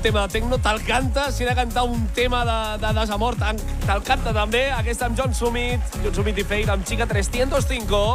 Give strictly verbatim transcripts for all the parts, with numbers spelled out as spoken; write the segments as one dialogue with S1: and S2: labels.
S1: tema de tecno, te'l canta. Si he de cantar un tema de, de desamor, te'l canta també. Aquesta amb John Summit, John Summit i Feir, amb Chica trescientos cinco.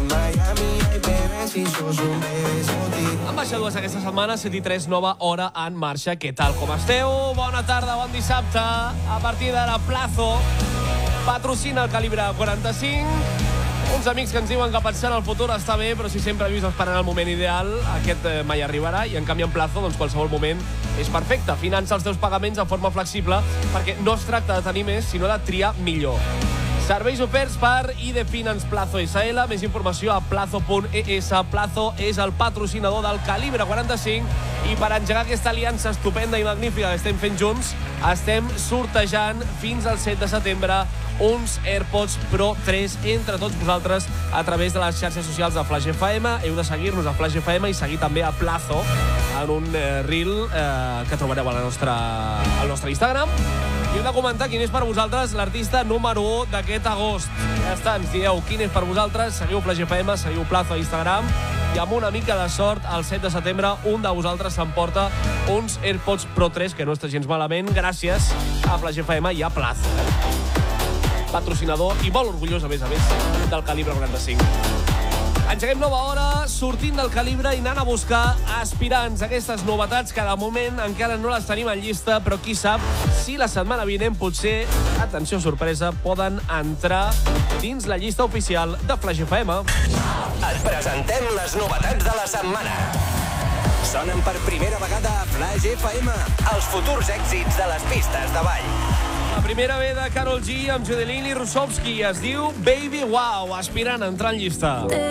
S1: Ambaixadors aquesta setmana, set i tres, nova hora en marxa. Què tal, com esteu? Bona tarda, bon dissabte. A partir d'ara, Plazo patrocina el calibre quaranta-cinc. Uns amics que ens diuen que pensar en el futur està bé, però si sempre vius esperant el moment ideal, aquest eh, mai arribarà, i en canvi en Plazo, doncs qualsevol moment és perfecte. Finança els teus pagaments de forma flexible, perquè no es tracta de tenir més, sinó de triar millor. Serveis oferts per I D Finance Plazo S L. Més informació a plazo punt e es. Plazo és el patrocinador del calibre quaranta-cinc, i per engegar aquesta aliança estupenda i magnífica que estem fent junts, estem sortejant fins al set de setembre uns AirPods Pro tres entre tots vosaltres a través de les xarxes socials de Flash F M. Heu de seguir-nos a Flash F M i seguir també a Plazo en un eh, reel eh, que trobareu a la nostra, al nostre Instagram. I heu de comentar quin és per vosaltres l'artista número u d'aquest agost. Ja està, ens dieu quin és per vosaltres. Seguiu Flash F M, seguiu Plazo a Instagram, i amb una mica de sort, el set de setembre, un de vosaltres s'emporta uns AirPods Pro tres, que no està gens malament, gràcies a Flash F M i a Plazo. Patrocinador i molt orgullós, a més a més, del calibre quaranta-cinc. Engeguem nova hora, sortint del calibre i anant a buscar aspirants. Aquestes novetats que de moment encara no les tenim en llista, però qui sap si la setmana vinent potser, atenció sorpresa, poden entrar dins la llista oficial de Flash F M.
S2: Et presentem les novetats de la setmana. Sonen per primera vegada a Flash F M els futurs èxits de les pistes de ball.
S1: La primera ve de Karol G amb Judeline i Rusowski. Es diu Baby Wow, aspirant a entrar en llista.